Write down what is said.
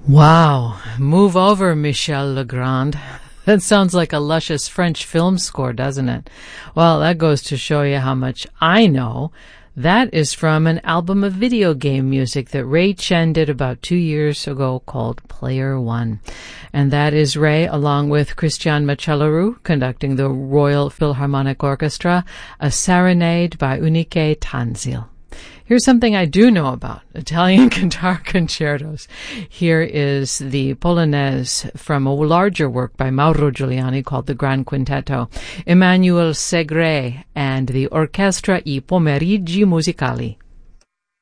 Wow. Move over, Michel Legrand. That sounds like a luscious French film score, doesn't it? Well, that goes to show you how much I know. That is from an album of video game music that Ray Chen did about 2 years ago called Player One. And that is Ray, along with Christian Macellaro, conducting the Royal Philharmonic Orchestra, a serenade by Unique Tanzil. Here's something I do know about Italian guitar concertos. Here is the Polonaise from a larger work by Mauro Giuliani called the Gran Quintetto, Emmanuel Segre and the Orchestra I Pomeriggi Musicali.